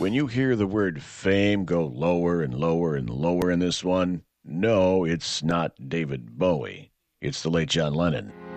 When you hear the word fame go lower and lower and lower in this one, no, it's not David Bowie. It's the late John Lennon.